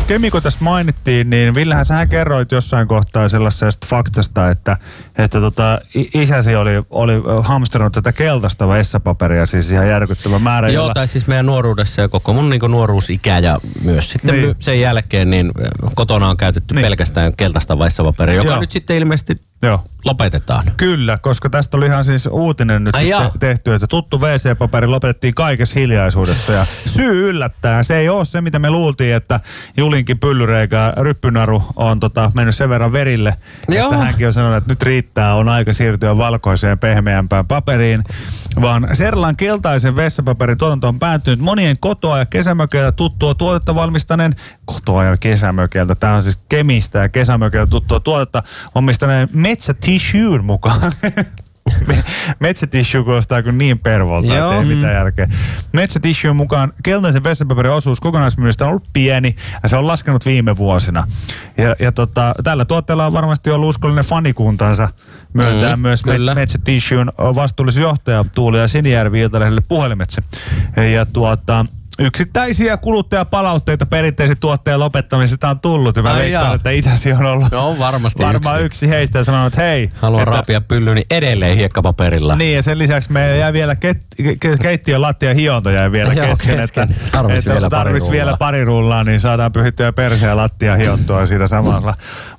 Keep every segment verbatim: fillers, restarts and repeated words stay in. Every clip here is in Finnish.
Kemiko tässä mainittiin, niin Villehän sähän kerroit jossain kohtaa sellaisesta faktasta, että, että tota, isäsi oli, oli hamsterannut tätä keltaista vessapaperia, siis ihan järkyttävä määrä. Joo, jolla... tai siis meidän nuoruudessa ja koko mun niin nuoruusikä ja myös sitten niin. sen jälkeen niin kotona on käytetty niin. pelkästään keltaista vessapaperia, joka Joo. nyt sitten ilmeisesti Joo. lopetetaan. Kyllä, koska tästä oli ihan siis uutinen nyt sitten tehty, että tuttu wee see-paperi lopetettiin kaikessa hiljaisuudessa ja syy yllättää. Se ei ole se, mitä me luultiin, että Julinkin pyllyreikä ryppynaru on tota, mennyt sen verran verille, Joo. että hänkin on sanonut, että nyt riittää, on aika siirtyä valkoiseen pehmeämpään paperiin, vaan Serlan keltaisen vessapaperin tuotanto on päättynyt monien kotoa ja kesämökeiltä tuttua tuotetta valmistaneen, kotoa ja kesämökeiltä, tämä on siis Kemistä ja kesämökeiltä tuttua tuotetta valmistaneen metsätissuen mukaan. Metsätissue kuulostaa kuin niin pervolta, että ei mitään järkeä. Metsätissuen mukaan keltaisen vessapaperin osuus kokonaismyynnistä on ollut pieni ja se on laskenut viime vuosina. Ja, ja tota, tällä tuotteella on varmasti ollut uskollinen fanikuntansa. Myöntää mm, myös met- Metsätissuen vastuullisjohtaja Tuuli ja Sinijärvi Iltalehdelle Puhelimetse. Ja tuota... Yksittäisiä kuluttajapalautteita perinteisen tuotteen lopettamisesta on tullut. Ja mä veikkaan, että isäsi on ollut no, varmasti varmaan yksi. yksi heistä ja sanonut, että hei. Haluan että, raapia pyllyni edelleen hiekkapaperilla. Niin ja sen lisäksi me jää vielä ket, ke, keittiön lattia hionta jäi vielä Joo, kesken. kesken. Että, tarvis että vielä, tarvis pari vielä pari rullaa, niin saadaan pyhittyä perseen lattia hiontoa siinä samalla.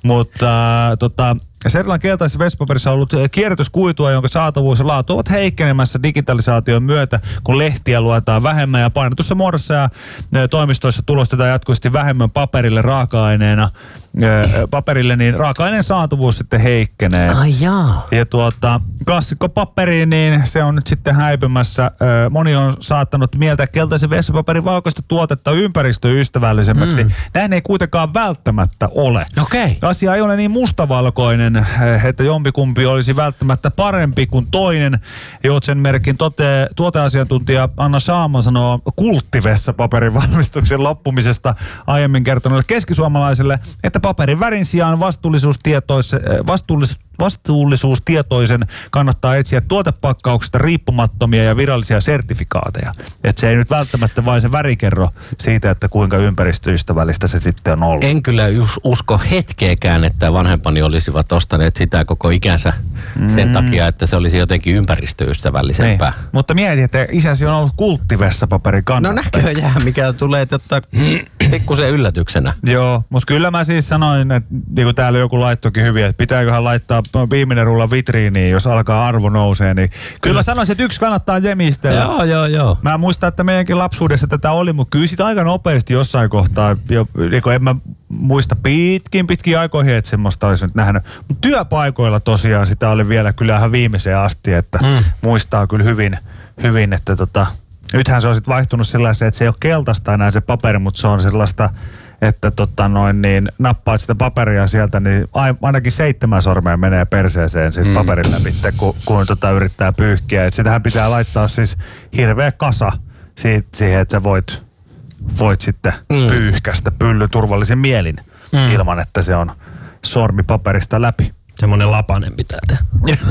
Mutta äh, tota... Serlan keltaisessa vessapaperissa on ollut kierrätyskuitua, jonka saatavuus ja laatu ovat heikkenemässä digitalisaation myötä, kun lehtiä luetaan vähemmän ja painetussa muodossa ja toimistoissa tulostetaan jatkuvasti vähemmän paperille raaka-aineena. Paperille, niin raaka-aineen saatavuus sitten heikkenee. Ai jaa. Ja tuota, klassikkopaperi, niin se on nyt sitten häipymässä. Moni on saattanut mieltää keltaisen vessapaperin valkoista tuotetta ympäristöystävällisemmäksi. Mm. Näin ei kuitenkaan välttämättä ole. Okei. Okay. Asia ei ole niin mustavalkoinen, että jompikumpi olisi välttämättä parempi kuin toinen. Joutsenmerkin tote, tuoteasiantuntija Anna Saama sanoo kulttivessapaperin valmistuksen loppumisesta aiemmin kertoneelle keskisuomalaiselle, että paperin värin sijaan vastuullisuustietois, vastuullis, vastuullisuustietoisen kannattaa etsiä tuotepakkauksesta riippumattomia ja virallisia sertifikaateja. Että se ei nyt välttämättä vain se väri kerro siitä, että kuinka ympäristöystävällistä se sitten on ollut. En kyllä usko hetkeäkään, että vanhempani olisivat ostaneet sitä koko ikänsä sen mm. takia, että se olisi jotenkin ympäristöystävällisempää. Niin. Mutta mieti, että isäsi on ollut kulttivessapaperin kannattaja. No näköjään, mikä tulee totta pikkusen yllätyksenä. Joo, mutta kyllä mä siis sanoin, että niin kuin täällä joku laittokin hyvin, että pitääköhän laittaa viimeinen rulla vitriiniin, jos alkaa arvo nousee, niin kyllä, kyllä mä sanoisin, että yksi kannattaa jemistellä. Joo, joo, joo. Mä muistan, että meidänkin lapsuudessa tätä oli, mutta kyllä sitä aika nopeasti jossain kohtaa, jo, niin en mä muista pitkin, pitkin aikoihin, että semmoista olisi nyt nähnyt. Mutta työpaikoilla tosiaan sitä oli vielä kyllä ihan viimeiseen asti, että mm. muistaa kyllä hyvin, hyvin että tota, nythän se on sitten vaihtunut sellaiseen, että se ei ole keltaista enää se paperi, mutta se on sellaista, että tota noin niin, nappaat sitä paperia sieltä, niin ainakin seitsemän sormea menee perseeseen siitä mm. paperin läpi, kun, kun tota yrittää pyyhkiä. Et sitähän pitää laittaa siis hirveä kasa siitä, siihen, että sä voit, voit sitten mm. pyyhkästä pyllyn turvallisen mielin mm. ilman, että se on sormi paperista läpi. Semmoinen lapanen pitää tehdä.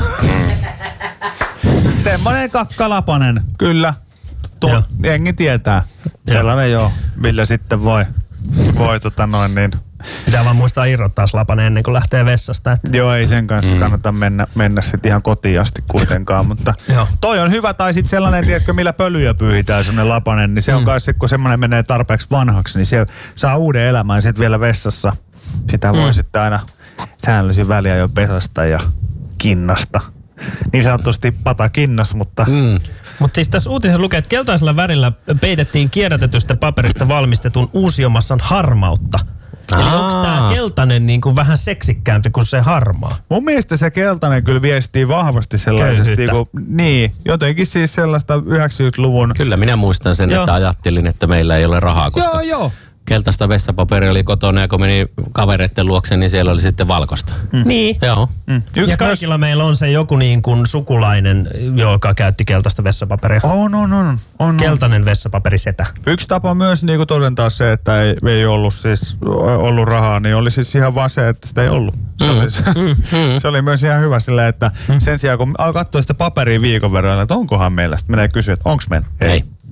Semmoinen kakkalapanen, kyllä. Tuo, jengi tietää. Sellainen joo, millä sitten voi, voi tota noin niin. Pitää vaan muistaa irrottaa lapanen ennen kuin lähtee vessasta. Että. Joo, ei sen kanssa mm. kannata mennä, mennä sitten ihan kotiin asti kuitenkaan, mutta toi on hyvä. Tai sitten sellainen, tiedätkö, millä pölyjä pyyhitään semmoinen lapanen, niin se on mm. kai se, kun semmoinen menee tarpeeksi vanhaksi, niin se saa uuden elämän ja sitten vielä vessassa. Sitä voi mm. sitten aina säännöllisin väliä jo pesasta ja kinnasta. Niin sanotusti pata kinnas, mutta... Mm. Mutta siis tässä uutisessa lukee, että keltaisella värillä peitettiin kierrätetystä paperista valmistetun uusiomassan harmautta. Aa. Eli onko tämä keltainen niin kuin vähän seksikkäämpi kuin se harmaa? Mun mielestä se keltainen kyllä viestii vahvasti sellaisesti. Niin, niin, jotenkin siis sellaista yhdeksänkymmentäluvun... Kyllä minä muistan sen, joo. että ajattelin, että meillä ei ole rahaa, koska... Joo, joo. Keltaista vessapaperia oli kotona ja kun meni kavereiden luokse, niin siellä oli sitten valkoista. Mm. Niin. Joo. Mm. Ja kaikilla myös... meillä on se joku niin kuin sukulainen, joka käytti keltaista vessapaperia. On, on, on. on Keltainen vessapaperisetä. Yksi tapa myös niin kuin todentaa se, että ei, ei ollut siis ollut rahaa, niin oli siis ihan vaan se, että sitä ei ollut. Se, mm. oli, mm. se oli myös ihan hyvä sillä, että mm. sen sijaan kun alkaa katsoa sitä paperia viikon verran, että onkohan meillä, sitten menee kysyä, että onko meillä? Ei.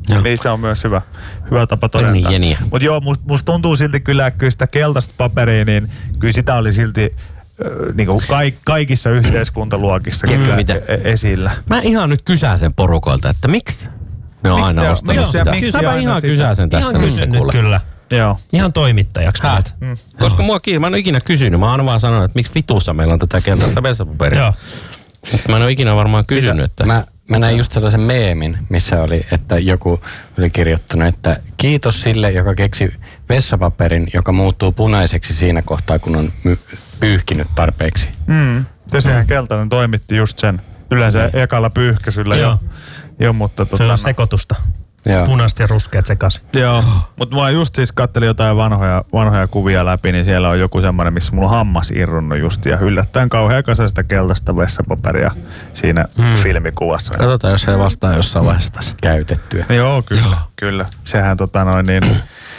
Niin se on myös hyvä, hyvä tapa todentaa. Niin, mutta joo, musta must tuntuu silti kyllä, että kyllä sitä keltaista paperia, niin kyllä sitä oli silti niin kuin kaik, kaikissa yhteiskuntaluokissa kyllä e- esillä. Mä ihan nyt kysäsen porukoilta, että miksi ne on Miksi aina te, ostanut miksi, sitä? miksi Mä ihan kysäsen tästä. Ihan kysyn nyt kyllä. Joo. Ihan toimittajaksi. Mm. Koska mua kiinni, mä en ole ikinä kysynyt. Mä oon vaan sanonut, että miksi vitussa meillä on tätä keltaista vessapaperia. Joo. Mä en ole ikinä varmaan kysynyt, että... Mä, mä näin just sellaisen meemin, missä oli, että joku oli kirjoittanut, että kiitos sille, joka keksi vessapaperin, joka muuttuu punaiseksi siinä kohtaa, kun on my- pyyhkinyt tarpeeksi. Mm. Ja sehän keltainen toimitti just sen. Yleensä ekalla pyyhkäisyllä jo. jo mutta se on sekoitusta. Joo. Punaiset ja ruskeat sekaisin. Joo, mutta mä just siis kattelin jotain vanhoja, vanhoja kuvia läpi, niin siellä on joku semmoinen, missä mulla on hammas irrunnut just ja yllättäen kauhean kasaista keltaista vessapaperia siinä hmm. filmikuvassa. Katsotaan, jos he vastaa jossain vaiheessa tässä. Käytettyä. Joo, kyllä, Joo. kyllä. Sehän tota noin niin...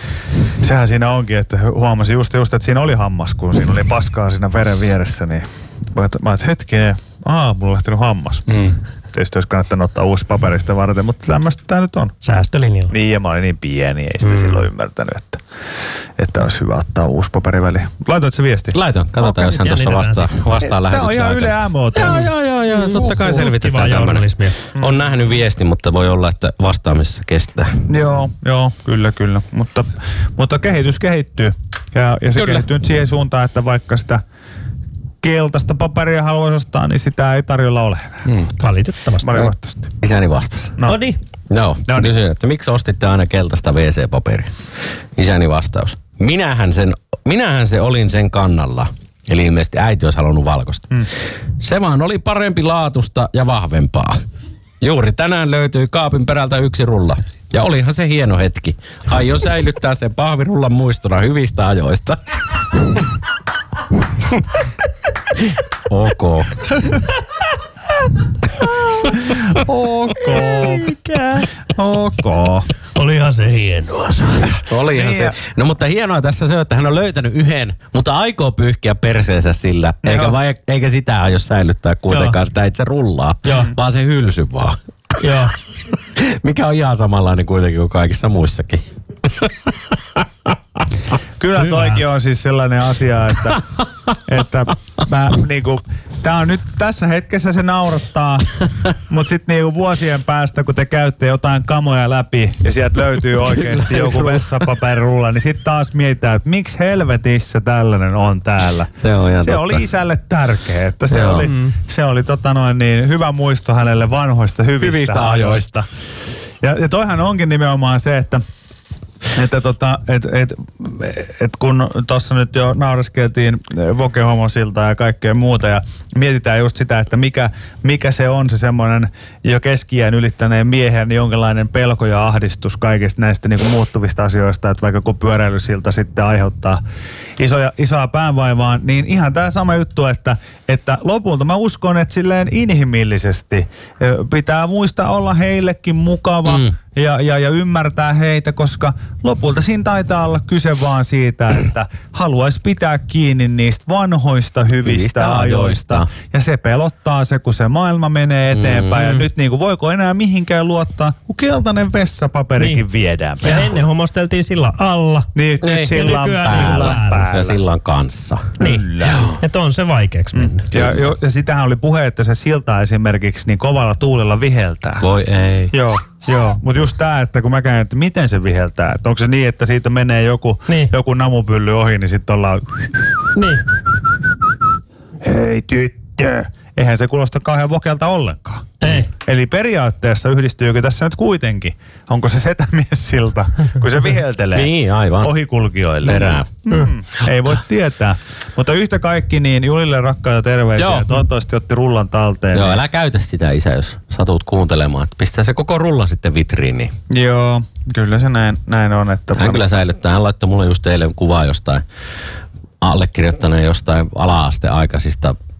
Sehän siinä onkin, että huomasin just, just, että siinä oli hammas, kun siinä oli paskaa siinä veren vieressä, niin mä ajattelin, hetkinen, aah, mulla on lähtenyt hammas. Mm. Tietysti olisi kannattanut ottaa uusi paperista varten, mutta tämmöistä tämä nyt on. Säästölinjalla. Niin, ja mä olin niin pieni, ei sitä mm. silloin ymmärtänyt, että, että olisi hyvä ottaa uusi paperi väliin. Laitoit se viesti? Laitan, katsotaan, okay. Jos hän tuossa vastaa, vastaa lähetyksen. Tämä on ihan Yle M O T. Joo, joo, joo, joo. totta kai selvitetään tämmöinen. Mm. On nähnyt viesti, mutta voi olla, että vastaamisessa kestää. Joo, joo, kyllä, kyllä. Mutta, mutta kehitys kehittyy. Ja, ja se kyllä. kehittyy nyt siihen suuntaan, että vaikka sitä keltaista paperia haluaisi ostaa, niin sitä ei tarjolla ole. Hmm. Valitettavasti. Valitettavasti. Isäni vastasi. No niin. Joo, no, kysyin, että miksi ostitte aina keltaista wee see-paperia? Isäni vastaus. Minähän, sen, minähän se olin sen kannalla. Eli ilmeisesti äiti olisi halunnut valkoista. Hmm. Se vaan oli parempi laatusta ja vahvempaa. Juuri tänään löytyi kaapin perältä yksi rulla. Ja olihan se hieno hetki. Aion säilyttää sen pahvirullan muistona hyvistä ajoista. Ok. Ok. Ok. Olihan se hienoa. Olihan niin se. No mutta hienoa tässä se, että hän on löytänyt yhden, mutta aikoo pyyhkiä perseensä sillä. Eikä, vai, eikä sitä aio säilyttää kuitenkaan sitä itse rullaa, Joo. vaan se hylsy vaan. Joo. Mikä on ihan samanlainen kuitenkin kuin kaikissa muissakin. Kyllä toikin on siis sellainen asia, että, että mä niinku, tää on nyt tässä hetkessä se naurattaa, mutta sitten niinku vuosien päästä, kun te käytte jotain kamoja läpi ja sieltä löytyy oikeasti joku vessapaperirulla, niin sitten taas mietitään, että miksi helvetissä tällainen on täällä. Se, on ihan se totta. oli isälle tärkeä, että se Joo. oli, se oli tota noin niin, hyvä muisto hänelle vanhoista hyvistä, hyvistä ajoista. Ja, ja toihan onkin nimenomaan se, että Että tota, et, et, et kun tuossa nyt jo naureskeltiin Voke-homosilta ja kaikkea muuta ja mietitään just sitä, että mikä, mikä se on se semmoinen jo keski-iän ylittäneen miehen jonkinlainen pelko ja ahdistus kaikista näistä niinku muuttuvista asioista, että vaikka kun pyöräilysilta sitten aiheuttaa isoja, isoa päänvaivaa, niin ihan tämä sama juttu, että, että lopulta mä uskon, että silleen inhimillisesti pitää muistaa olla heillekin mukava mm. ja, ja, ja ymmärtää heitä, koska lopulta siinä taitaa olla kyse vaan siitä, että haluaisi pitää kiinni niistä vanhoista hyvistä, hyvistä ajoista. ajoista. Ja se pelottaa se, kun se maailma menee eteenpäin. Mm. Ja nyt niin kuin, voiko enää mihinkään luottaa, kun keltainen vessapaperikin niin. viedään päälle. Ja ennen homosteltiin sillan alla. Niin, nyt niin. sillan päällä. päällä. Ja sillan kanssa. Niin, että on se vaikeaksi mennyt. Mm. Ja, jo, ja sitähän oli puhe, että se silta esimerkiksi niin kovalla tuulella viheltää. Voi ei. Joo. Joo, mutta just tää, että kun mä käyn, että miten se viheltää. Että onko se niin, että siitä menee joku, niin. joku namupylly ohi, niin sitten ollaan... Niin. Hei tyttö, eihän se kuulosta kauhean Vokelta ollenkaan. Ei. Eli periaatteessa yhdistyykö tässä nyt kuitenkin? Onko se setämies silta, kun se viheltelee niin, aivan. ohikulkijoille? Perään. Mm. Ei voi tietää. Mutta yhtä kaikki niin Julille rakkaita terveisiä. Joo. Toivottavasti otti rullan talteen. Joo, älä käytä sitä isä, jos satut kuuntelemaan. Pistää se koko rulla sitten vitriiniin. Joo, kyllä se näin, näin on. Että hän kyllä säilyttää. Hän laittoi mulle just eilen kuvaa jostain allekirjoittaneen jostain ala-asteaikaisista